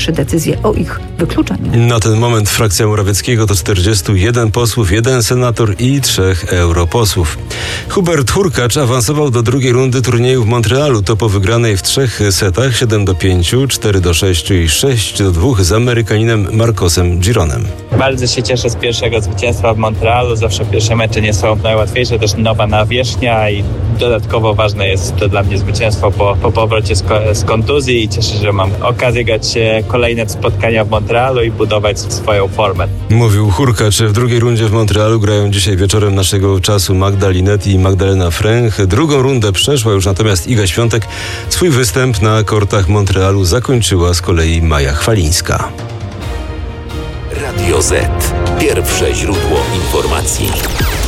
decyzję o ich wykluczeniu. Na ten moment frakcja Morawieckiego to 41 posłów, 1 senator i 3 europosłów. Hubert Hurkacz awansował do drugiej rundy turnieju w Montrealu. To po wygranej w 3 setach 7-5, 4-6 i 6-2 z Amerykaninem Marcosem Gironem. Bardzo się cieszę z pierwszego zwycięstwa w Montrealu. Zawsze pierwsze mecze nie są najłatwiejsze, też nowa nawierzchnia i dodatkowo ważne jest to dla mnie zwycięstwo po powrocie z kontuzji i cieszę się, że mam okazję grać kolejne spotkania w Montrealu i budować swoją formę. Mówił Hurkacz. W drugiej rundzie w Montrealu grają dzisiaj wieczorem naszego czasu Magda Linette i Magdalena Fręch. Drugą rundę przeszła już natomiast Iga Świątek. Swój występ na kortach Montrealu zakończyła z kolei Maja Chwalińska. Radio Z. Pierwsze źródło informacji.